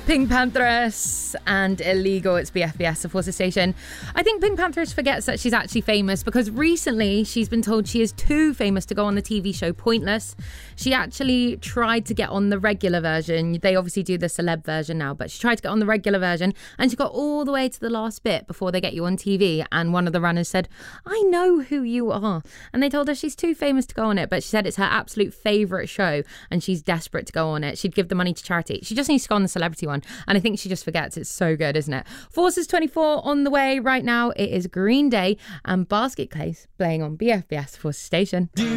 Pink Pantheress and Illegal. It's BFBS, the Forces Station. I think Pink Pantheress forgets that she's actually famous because recently she's been told she is too famous to go on the TV show Pointless. She actually tried to get on the regular version. They obviously do the celeb version now, but she tried to get on the regular version and she got all the way to the last bit before they get you on TV. And one of the runners said, "I know who you are." And they told her she's too famous to go on it, but she said it's her absolute favourite show and she's desperate to go on it. She'd give the money to charity. She just needs to go on the celebrity one. And I think she just forgets. It's so good, isn't it? Forces 24 on the way right now. It is Green Day and Basket Case playing on BFBS Forces Station.